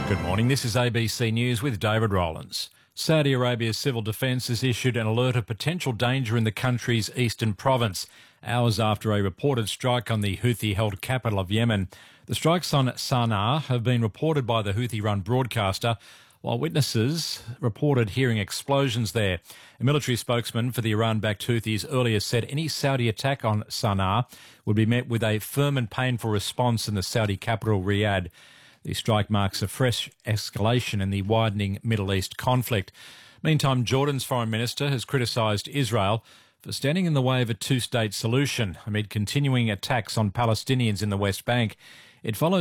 Good morning, this is ABC News with David Rowlands. Saudi Arabia's civil defence has issued an alert of potential danger in the country's eastern province, hours after a reported strike on the Houthi-held capital of Yemen. The strikes on Sana'a have been reported by the Houthi-run broadcaster, while witnesses reported hearing explosions there. A military spokesman for the Iran-backed Houthis earlier said any Saudi attack on Sana'a would be met with a firm and painful response in the Saudi capital, Riyadh. The strike marks a fresh escalation in the widening Middle East conflict. Meantime, Jordan's foreign minister has criticised Israel for standing in the way of a two-state solution amid continuing attacks on Palestinians in the West Bank. It follows